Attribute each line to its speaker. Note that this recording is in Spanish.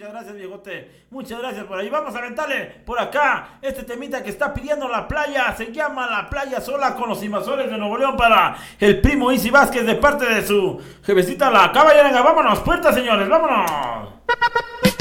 Speaker 1: Muchas gracias, viejote. Muchas gracias por ahí. Vamos a aventarle por acá este temita que está pidiendo la playa. Se llama La Playa Sola con los Invasores de Nuevo León para el primo Easy Vázquez de parte de su jefecita la Caballerenga. Vámonos, puertas, señores, vámonos.